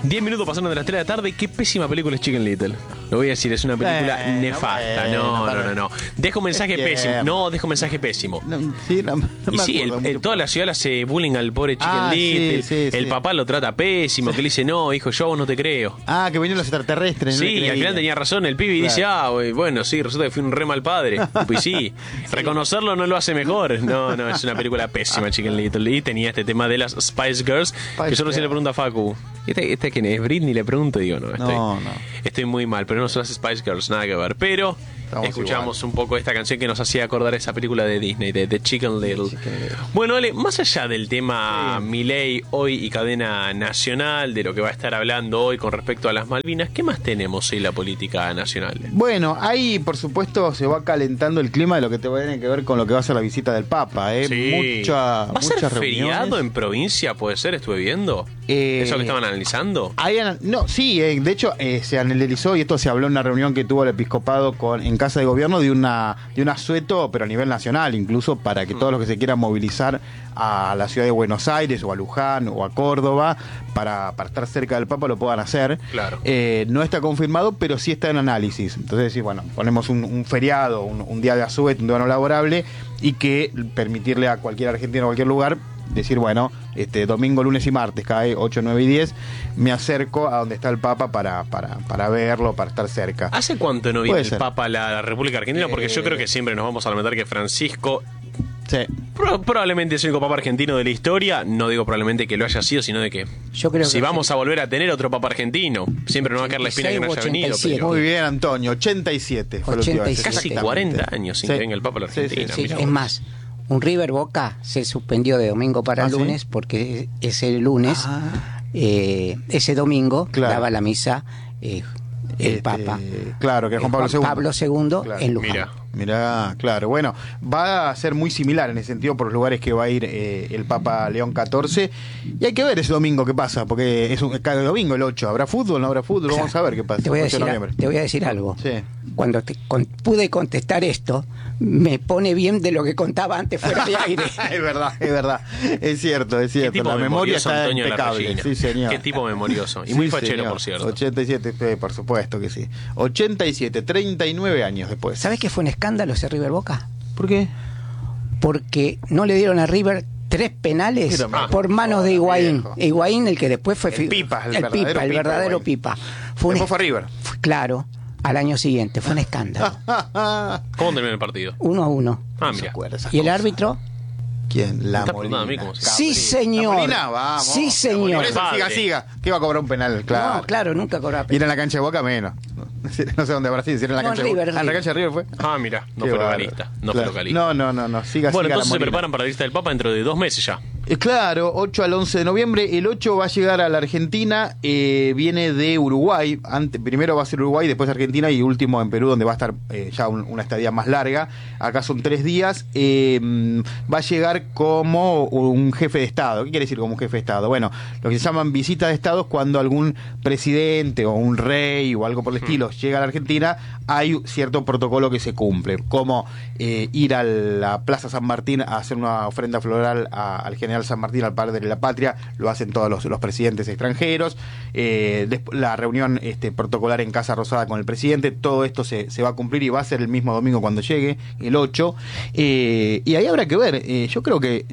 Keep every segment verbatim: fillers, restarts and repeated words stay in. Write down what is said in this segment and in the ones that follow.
diez minutos pasaron de las tres de la tarde. Qué pésima película es Chicken Little. Lo voy a decir, es una película Eh, nefasta. no, No, no, no, no. Deja un mensaje Es pésimo. tierno. No, deja un mensaje pésimo. No, sí, no, no Y me sí, acuerdo el- el- mucho. toda la ciudad le hace bullying al pobre Chicken Ah, sí, Little. sí, el sí. papá lo trata pésimo, que le dice, no, hijo, yo a vos no te creo. Ah, que venían los extraterrestres. no Sí, le y al creía. final tenía razón el pibe y dice, ah, güey, bueno, sí, resulta que fui un re mal padre. Pues sí, reconocerlo no lo hace mejor. No, no, es una película pésima, Chicken Little. Y tenía este tema de las Spice Girls, que yo recién le pregunto a Facu, ¿este, este quién es? ¿Britney? Le pregunto y digo, no, estoy, No, no. estoy muy mal, pero no son las Spice Girls, nada que ver. Pero Estamos escuchamos igual. un poco esta canción que nos hacía acordar esa película de Disney, de, de Chicken Little. Chicken Little. Bueno, Ale, más allá del tema Milei hoy y cadena nacional, de lo que va a estar hablando hoy con respecto a las Malvinas, ¿qué más tenemos hoy en la política nacional? Bueno, ahí por supuesto se va calentando el clima de lo que te tiene que ver con lo que va a ser la visita del Papa, ¿eh? Sí. Mucha, ¿Va a ser muchas feriado reuniones. en provincia? ¿Puede ser? Estuve viendo. Eh, ¿Eso que estaban analizando? Hay ana- no, sí, eh, de hecho eh, se analizó y esto se habló en una reunión que tuvo el episcopado con, en Casa de Gobierno de una de un asueto, pero a nivel nacional, incluso para que todos los que se quieran movilizar a la ciudad de Buenos Aires o a Luján o a Córdoba para, para estar cerca del Papa lo puedan hacer. Claro. Eh, no está confirmado, pero sí está en análisis. Entonces, sí, bueno, ponemos un, un feriado, un, un día de asueto, un día no laborable y que permitirle a cualquier argentino, a cualquier lugar, decir, bueno, este domingo, lunes y martes, cae ocho, nueve y diez, me acerco a donde está el Papa para, para, para verlo, para estar cerca. ¿Hace cuánto no viene Puede el ser. Papa a la República Argentina? Porque yo Eh. creo que siempre nos vamos a lamentar que Francisco, Sí. pro- probablemente es el único Papa argentino de la historia, no digo probablemente que lo haya sido, sino de que Yo creo si que vamos a volver a tener otro Papa argentino, siempre nos va a caer la espina que no haya ochenta y venido. siete. Pero Muy bien, Antonio, ochenta y siete fue lo que iba a decir. ochenta y siete. casi cuarenta años sin Sí. que venga el Papa a la Sí, sí, Argentina. Sí, mirá es vos. más, un River Boca se suspendió de domingo para ¿Ah, el sí? lunes porque ese lunes, Ah. eh, ese domingo, Claro. daba la misa eh, el Este, Papa. Claro, que es Juan Pablo segundo. Pablo segundo Claro. en Luján. Mira. Mirá, claro, bueno, va a ser muy similar en ese sentido por los lugares que va a ir eh, el Papa León catorce y hay que ver ese domingo qué pasa, porque es un cada domingo el ocho, ¿habrá fútbol? ¿No habrá fútbol? Vamos a ver qué pasa. Te voy a ocho de decir, a- noviembre. te voy a decir algo. Sí. Cuando te- con- pude contestar esto, me pone bien de lo que contaba antes fuera de aire. Es verdad, es verdad, es cierto, es ¿Qué cierto, tipo la memoria memorioso está Antonio impecable, Larrañina? sí señor. Qué tipo memorioso. Y Sí, muy fachero, señor. por cierto. ochenta y siete, sí, por supuesto que sí. ochenta y siete, treinta y nueve años después. ¿Sabes qué fue un escándalo ese River Boca? ¿Por qué? Porque no le dieron a River tres penales Pero me- por manos de Higuaín. viejo. Higuaín, el que después fue El fi- Pipa, el el verdadero Pipa, el Pipa, verdadero Higuaín. Pipa. Fue un Después es- fue River. fue- claro, al año siguiente fue un escándalo. ¿Cómo terminó el partido? Uno a uno. Ah, No se mira. acuerda esas ¿Y el cosas. árbitro? ¿Quién? La Está Molina. preguntando a mí cómo se- Sí, Cabrera. señor. La Molina, vamos. Sí, La señor. Molina. Por eso, Padre. siga, siga. Que iba a cobrar un penal, claro. No, claro, nunca cobraba Y era en la cancha de Boca menos. No sé dónde habrá sido, si era en la No, cancha de River, Boca. Ah, en la River. cancha de River fue. Ah, mira, no Qué fue bárbaro. localista. No Claro. fue localista. No, no, no, no. Siga, Bueno, siga entonces la se Molina. preparan para la lista del Papa dentro de dos meses ya. Eh, Claro, ocho al once de noviembre. El ocho va a llegar a la Argentina, eh, viene de Uruguay. Ante- primero va a ser Uruguay, después Argentina y último en Perú, donde va a estar eh, ya un- una estadía más larga. Acá son tres días. Eh, va a llegar como un jefe de Estado. ¿Qué quiere decir como un jefe de Estado? Bueno, lo que se llaman visitas de Estado es cuando algún presidente o un rey o algo por el estilo llega a la Argentina, hay cierto protocolo que se cumple, como eh, ir a la Plaza San Martín a hacer una ofrenda floral a- al general San Martín, al padre de la patria, lo hacen todos los, los presidentes extranjeros, eh, desp- la reunión este, protocolar en Casa Rosada con el presidente, todo esto se, se va a cumplir y va a ser el mismo domingo cuando llegue, el ocho, eh, y ahí habrá que ver, eh, yo creo que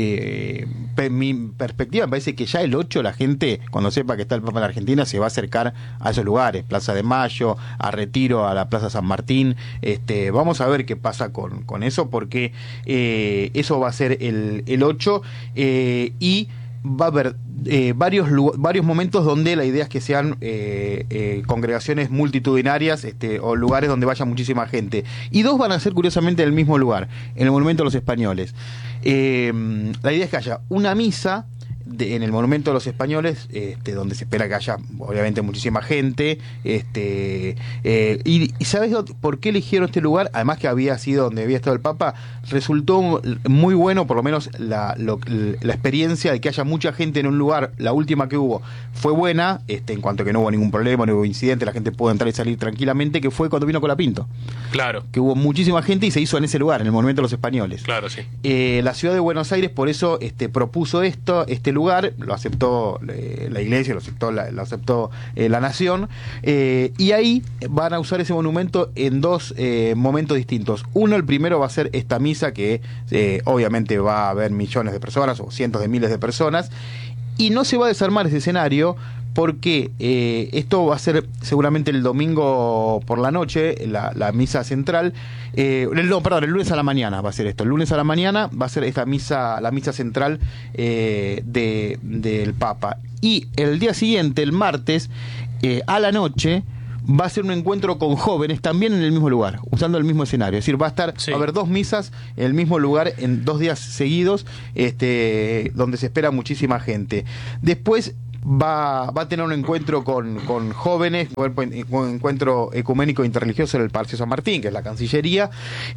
eh, pe- mi perspectiva me parece que ya el ocho la gente, cuando sepa que está el Papa en la Argentina, se va a acercar a esos lugares, Plaza de Mayo, a Retiro, a la Plaza San Martín. Este, vamos a ver qué pasa con, con eso, porque eh, eso va a ser el, el ocho eh, y va a haber eh, varios lu- varios momentos donde la idea es que sean eh, eh, congregaciones multitudinarias este, o lugares donde vaya muchísima gente. Y dos van a ser curiosamente en el mismo lugar, en el Monumento de los Españoles. Eh, la idea es que haya una misa de- en el Monumento de los Españoles, este, donde se espera que haya obviamente muchísima gente, este, eh, y, y ¿sabes dó- por qué eligieron este lugar? Además que había sido donde había estado el Papa, resultó muy bueno, por lo menos la, lo- la experiencia de que haya mucha gente en un lugar, la última que hubo fue buena, este, en cuanto que no hubo ningún problema, no hubo incidente, la gente pudo entrar y salir tranquilamente, que fue cuando vino Colapinto, Claro, que hubo muchísima gente y se hizo en ese lugar, en el Monumento de los Españoles. claro, sí. Eh, la ciudad de Buenos Aires por eso este, propuso esto, este lugar, lo aceptó eh, la iglesia, lo aceptó la, lo aceptó eh, la nación, eh, y ahí van a usar ese monumento en dos eh, momentos distintos. Uno, el primero va a ser esta misa que eh, obviamente va a haber millones de personas o cientos de miles de personas, y no se va a desarmar ese escenario porque eh, esto va a ser seguramente el domingo por la noche, la, la misa central, eh, no, perdón, el lunes a la mañana va a ser esto, el lunes a la mañana va a ser esta misa, la misa central eh, de, del Papa, y el día siguiente, el martes, eh, a la noche, va a ser un encuentro con jóvenes también en el mismo lugar, usando el mismo escenario. Es decir, va a estar, sí. va a haber dos misas en el mismo lugar en dos días seguidos, este, donde se espera muchísima gente. Después va, va a tener un encuentro con, con jóvenes, un encuentro ecuménico interreligioso en el Palacio San Martín, que es la Cancillería,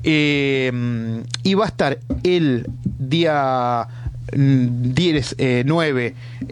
eh, y va a estar el día diez, eh, nueve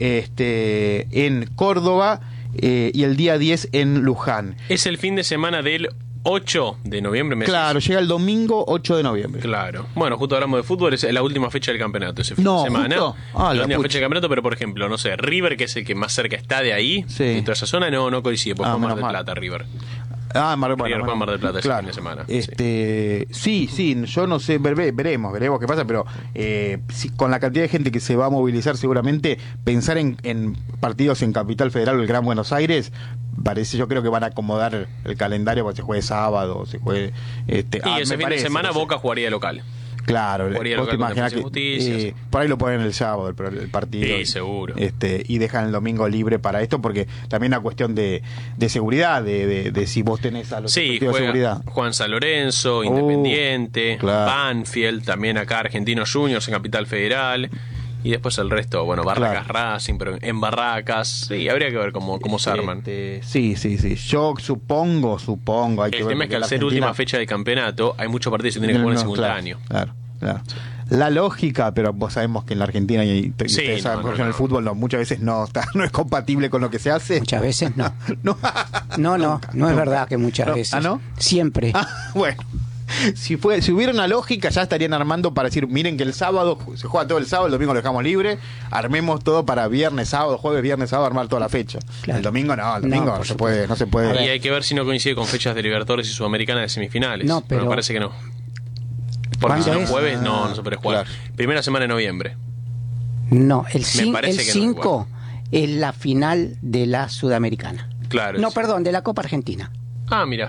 este, en Córdoba, Eh, y el día diez en Luján. Es el fin de semana del ocho de noviembre. ¿me Claro, decís? llega el domingo ocho de noviembre. Claro. Bueno, justo hablamos de fútbol, es la última fecha del campeonato ese fin no, de semana. Justo. Ah, la la última pucha. fecha del campeonato, pero por ejemplo, no sé, River, que es el que más cerca está de ahí, Sí. de toda esa zona, no, no coincide, porque Ah, fue Mar menos del mal. Plata, River. Ah, Mar, bueno, River bueno, fue a Mar del Plata ese claro. fin de semana. Este, sí, sí, yo no sé, veré, veremos, veremos qué pasa, pero eh, si, con la cantidad de gente que se va a movilizar seguramente, pensar en, en partidos en Capital Federal o el Gran Buenos Aires, parece, yo creo que van a acomodar el calendario para que se juegue sábado, se juegue... Este, Y ah, ese me fin parece, de semana no sé. Boca jugaría local. Claro, Jugaría vos te local contra imaginás que Justicia, eh, sí. por ahí lo ponen el sábado el, el partido. Sí, seguro. Este, y dejan el domingo libre para esto, porque también una cuestión de, de seguridad, de, de, de si vos tenés a los Sí, efectivos de juega seguridad. Juan San Lorenzo, Uh, Independiente, claro. Banfield, también acá Argentinos Juniors en Capital Federal. Y después el resto, bueno, Barracas Claro. Racing, pero en Barracas. Sí, habría que ver cómo, cómo se arman. Este, sí, sí, sí. Yo supongo, supongo. Hay que El ver tema es que porque al la ser Argentina- última fecha de campeonato, hay muchos partidos que se tienen que jugar en No, simultáneo. Claro, claro, claro. La lógica, pero vos sabemos que en la Argentina y, y Sí, ustedes saben no, mejor no, que en el no. fútbol no, muchas veces no está, no es compatible con lo que se hace. Muchas veces no. No, No, no, Nunca, no es nunca. verdad que muchas No. veces. ¿Ah, no? Siempre. Ah, bueno. Si fue, si hubiera una lógica, ya estarían armando para decir, miren que el sábado se juega todo el sábado, el domingo lo dejamos libre, armemos todo para viernes, sábado, jueves, viernes, sábado, armar toda la fecha. Claro. El domingo no, el No, domingo por no, se supuesto. puede, no se Y puede. hay que ver si no coincide con fechas de Libertadores y Sudamericana de semifinales. No, pero- me parece que no. Porque si ¿Cuándo no es? jueves, no, no se puede jugar. Claro. Primera semana de noviembre. No, el cin- parece el que no, cinco es la final de la Sudamericana. Claro. No, sí. perdón, de la Copa Argentina. Ah, mira.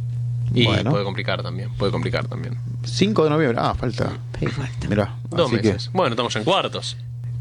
Y Bueno. puede complicar también, puede complicar también. cinco de noviembre, ah, falta. Pero falta. Mirá, Dos así que- meses. Bueno, estamos en cuartos.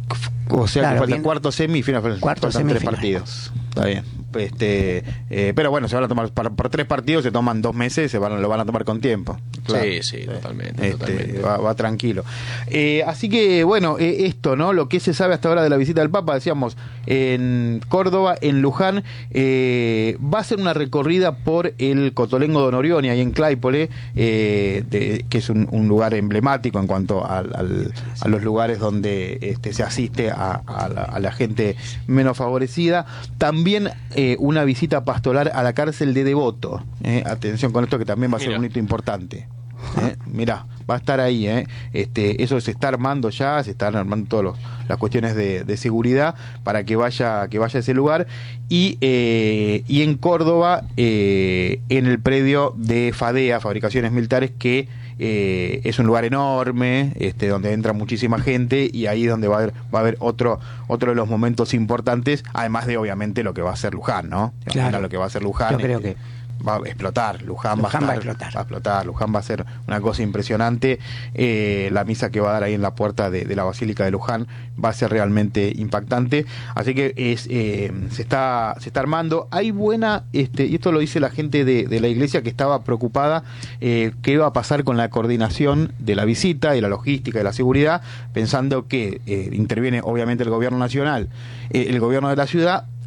O sea Claro, que falta bien. cuarto semi, final, Cuarto, faltan tres semifinal. partidos. Está bien. Este, eh, pero bueno, se van a tomar por, por tres partidos, se toman dos meses, se van, lo van a tomar con tiempo. Claro. Sí, sí, totalmente, Este, totalmente. Va, va tranquilo. Eh, así que bueno, eh, esto, ¿no? Lo que se sabe hasta ahora de la visita del Papa, decíamos, en Córdoba, en Luján, eh, va a ser una recorrida por el Cotolengo de Norioni, ahí en Claypole, eh, de- que es un, un lugar emblemático en cuanto al- al- a los lugares donde este, se asiste a, a la, a la gente menos favorecida. También eh, una visita pastoral a la cárcel de Devoto. eh. Atención con esto, que también va a ser Mira. un hito importante. Eh, mirá, va a estar ahí, eh. Este, eso se está armando ya, se están armando todas los- las cuestiones de, de seguridad para que vaya, que vaya a ese lugar. Y, eh, y en Córdoba, eh, en el predio de FADEA, Fabricaciones Militares, que eh, es un lugar enorme, este, donde entra muchísima gente, y ahí donde va a haber, va a haber otro, otro de los momentos importantes, además de obviamente lo que va a ser Luján, ¿no? Claro. Lo que va a ser Luján. Yo creo este, que va a explotar, Luján, Luján va, va a a estar- explotar. va a explotar, Luján va a ser una cosa impresionante. Eh, la misa que va a dar ahí en la puerta de, de la Basílica de Luján va a ser realmente impactante. Así que es, eh, se está se está armando. Hay buena, este, y esto lo dice la gente de, de la iglesia, que estaba preocupada eh, qué iba a pasar con la coordinación de la visita y la logística y la seguridad, pensando que eh, interviene obviamente el gobierno nacional, eh, el gobierno de la ciudad,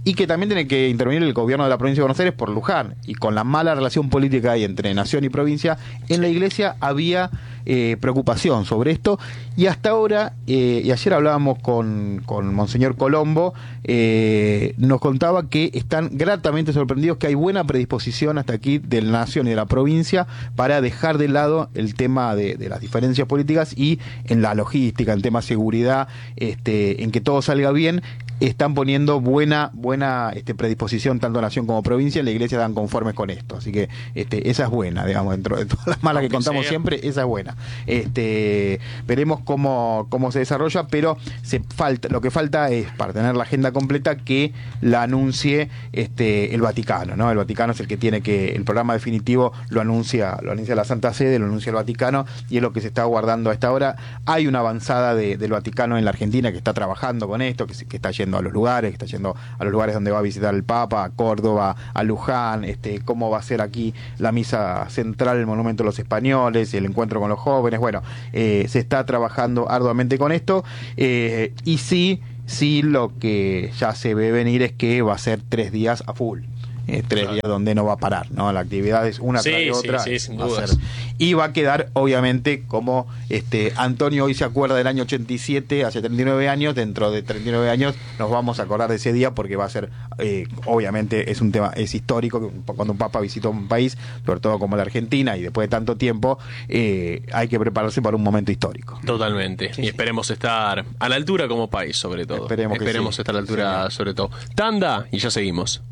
y que también tiene que intervenir el gobierno de la provincia de Buenos Aires por Luján, y con la mala relación política que hay entre nación y provincia, en la iglesia había eh, preocupación sobre esto, y hasta ahora, eh, y ayer hablábamos con, con Monseñor Colombo, eh, nos contaba que están gratamente sorprendidos, que hay buena predisposición hasta aquí de la nación y de la provincia para dejar de lado el tema de, de las diferencias políticas, y en la logística, en tema de seguridad, este, en que todo salga bien, están poniendo buena buena este, predisposición tanto nación como provincia, y la iglesia están conformes con esto, así que este, esa es buena, digamos, dentro de todas las malas que contamos siempre, esa es buena. Este, veremos cómo, cómo se desarrolla, pero se falta, lo que falta es, para tener la agenda completa, que la anuncie este, el Vaticano, ¿no? El Vaticano es el que tiene que, el programa definitivo lo anuncia, lo anuncia la Santa Sede, lo anuncia el Vaticano, y es lo que se está guardando a esta hora. Hay una avanzada de, del Vaticano en la Argentina que está trabajando con esto, que, se, que está yendo a los lugares, que está yendo a los lugares donde va a visitar el Papa, a Córdoba, a Luján, este, cómo va a ser aquí la misa central, el Monumento de los Españoles, el encuentro con los jóvenes. Bueno, eh, se está trabajando arduamente con esto, eh, y sí, sí lo que ya se ve venir es que va a ser tres días a full. Eh, tres claro. días donde no va a parar, ¿no? La actividad es una sí, tras de otra. Sí, sí, sin va dudas. A ser. Y va a quedar, obviamente, como este Antonio hoy se acuerda del año ochenta y siete, hace treinta y nueve años, dentro de treinta y nueve años nos vamos a acordar de ese día, porque va a ser, eh, obviamente, es un tema, es histórico, cuando un papa visita un país, sobre todo como la Argentina, y después de tanto tiempo, eh, hay que prepararse para un momento histórico. Totalmente. Sí, y esperemos sí. estar a la altura como país, sobre todo. Esperemos, esperemos sí. estar a la altura, sí. sobre todo. Tanda, y ya seguimos.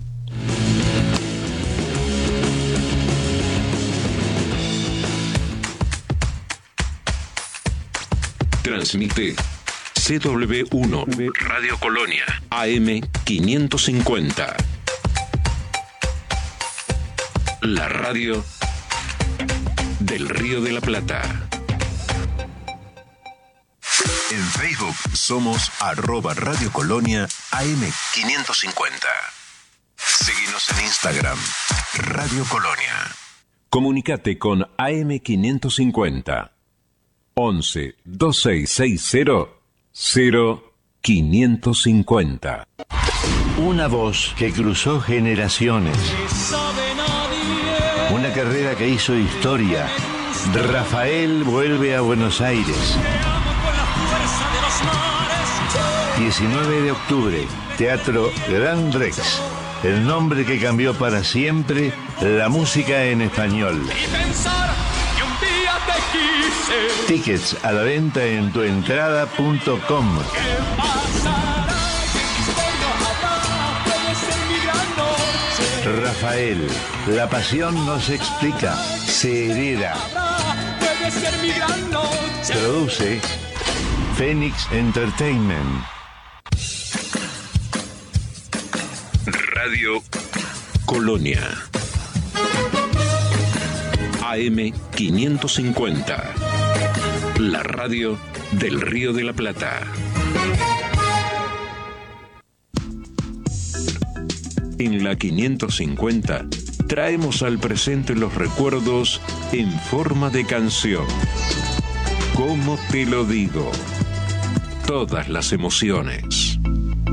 Transmite C W uno Radio Colonia A M quinientos cincuenta. La radio del Río de la Plata. En Facebook somos arroba Radio Colonia A M quinientos cincuenta. Seguinos en Instagram, Radio Colonia. Comunicate con A M quinientos cincuenta. once, veintiséis sesenta, cero, quinientos cincuenta. Una voz que cruzó generaciones. Una carrera que hizo historia. Rafael vuelve a Buenos Aires. diecinueve de octubre, Teatro Gran Rex. El nombre que cambió para siempre la música en español. Tickets a la venta en tuentrada punto com. Rafael, la pasión no se explica, se hereda. Produce Phoenix Entertainment. Radio Colonia A M quinientos cincuenta. La radio del Río de la Plata. En la quinientos cincuenta traemos al presente los recuerdos en forma de canción. ¿Cómo te lo digo? Todas las emociones.